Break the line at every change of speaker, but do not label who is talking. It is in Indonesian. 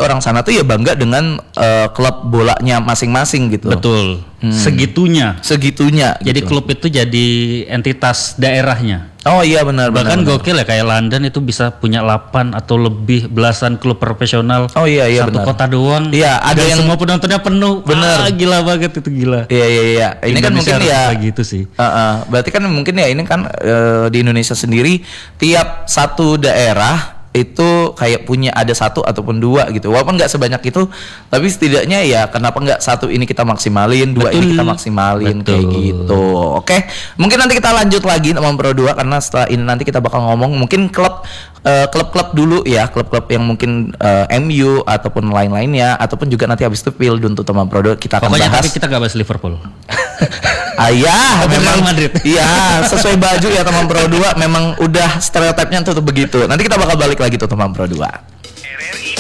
orang sana tuh ya bangga dengan klub bolanya masing-masing gitu.
Betul. Segitunya.
Gitu.
Jadi klub itu jadi entitas daerahnya.
Oh iya benar.
Bahkan
benar.
gokil ya, kayak London itu bisa punya 8 atau lebih belasan klub profesional.
Oh iya
satu
benar.
kota doang.
Iya, ada
dan
yang
semua penontonnya penuh.
Bener.
Gila banget itu, gila.
Iya. Ini kan
Indonesia
mungkin
harus
ya
kayak gitu sih.
berarti kan mungkin ya ini kan di Indonesia sendiri tiap satu daerah itu kayak punya ada satu ataupun dua gitu. Walaupun nggak sebanyak itu, tapi setidaknya ya kenapa nggak satu ini kita maksimalin, dua ini kita maksimalin.
Betul.
Kayak gitu. Oke, mungkin nanti kita lanjut lagi sama Pro 2 karena setelah ini nanti kita bakal ngomong mungkin klub-klub dulu ya, klub-klub yang mungkin MU ataupun lain-lainnya, ataupun juga nanti habis itu Pildun tuh teman Pro 2 kita akan
Pokoknya
bahas.
tapi kita gak bahas Liverpool.
Ayah,
Tapi
memang
Real Madrid.
Iya, sesuai baju ya teman Pro 2 memang udah stereotipnya tuh begitu. Nanti kita bakal balik lagi tuh teman Pro 2.